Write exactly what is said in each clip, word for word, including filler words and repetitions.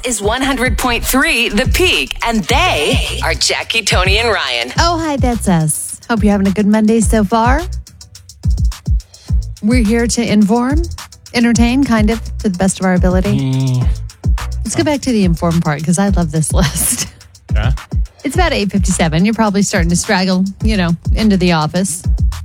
is one hundred point three The Peak, and they are Jackie, Tony, and Ryan. Oh, hi, that's us. Hope you're having a good Monday so far. We're here to inform, entertain, kind of, to the best of our ability. Mm. Let's go back to the inform part, because I love this list. Yeah. It's about eight fifty-seven. You're probably starting to straggle, you know, into the office.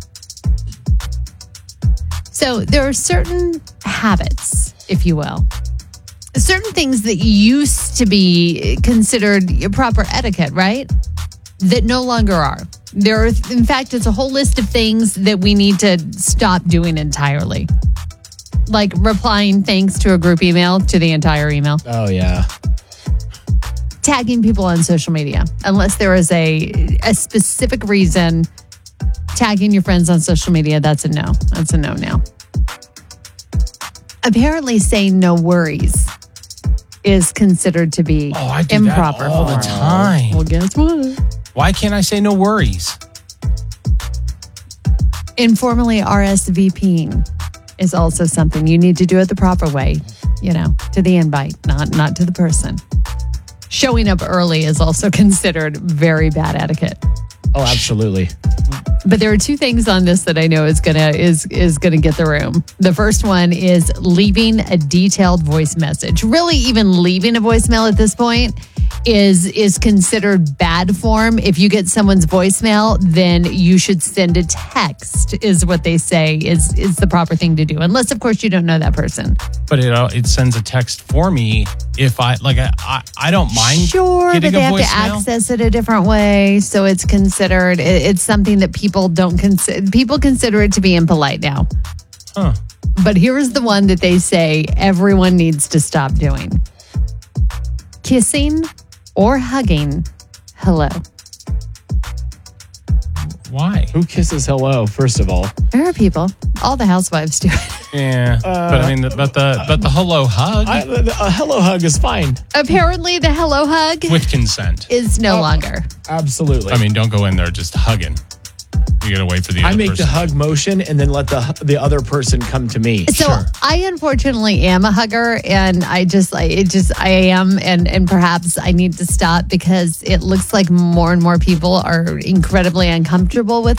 So there are certain habits, if you will, certain things that used to be considered proper etiquette, right? That no longer are. There are, in fact, it's a whole list of things that we need to stop doing entirely. Like replying thanks to a group email to the entire email. Oh, yeah. Tagging people on social media, unless there is a, a specific reason. Tagging your friends on social media, that's a no. That's a no now. Apparently saying no worries is considered to be Oh, I do improper. that all the time. Well, guess what? Why can't I say no worries? Informally RSVPing is also something you need to do it the proper way, you know, to the invite, not not to the person. Showing up early is also considered very bad etiquette. Oh, absolutely. But there are two things on this that I know is gonna is is gonna get the room. The first one is leaving a detailed voice message. Really, even leaving a voicemail at this point is is considered bad form. If you get someone's voicemail, then you should send a text, is what they say is is the proper thing to do. Unless, of course, you don't know that person. But it uh, it sends a text for me if I like I I, I don't mind Sure, but getting they a have to voicemail. access it a different way, so it's considered. It, it's something that people don't consider. People consider it to be impolite now. Huh. But here is the one that they say everyone needs to stop doing: kissing or hugging hello. Why? Who kisses hello, first of all? There are people. All the housewives do it. Yeah, Uh, but I mean, the, but the but the hello hug I, a hello hug is fine. Apparently, the hello hug with consent. is no Oh. longer. Absolutely. I mean, don't go in there just hugging. You gotta wait for the I other make person. the hug motion and then let the the other person come to me. So Sure. I unfortunately am a hugger, and I just, I, it just, I am, and and perhaps I need to stop because it looks like more and more people are incredibly uncomfortable with